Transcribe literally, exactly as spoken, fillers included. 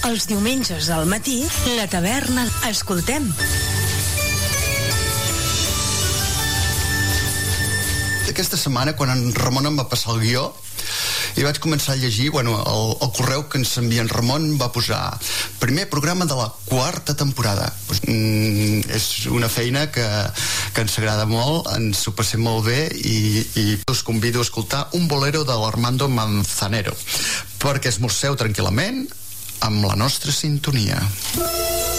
Els diumenges al matí, La Taverna. Escoltem. Aquesta setmana, quan en Ramon em va passar el guió, i vaig començar a llegir, bueno, el, el correu que ens envia en Ramon va posar primer programa de la quarta temporada. Pues, mm, és una feina que, que ens agrada molt, ens ho passem molt bé i, i us convido a escoltar un bolero de l'Armando Manzanero perquè esmorzeu tranquil·lament amb la nostra sintonia.